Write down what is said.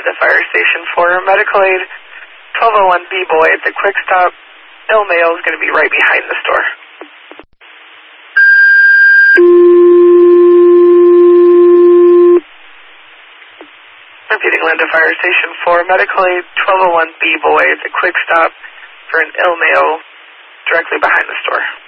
Linda Fire Station for medical aid 1201B boy at the quick stop. Ill male is going to be right behind the store. Repeating, Linda Fire Station for medical aid 1201B boy at the quick stop for an ill male directly behind the store.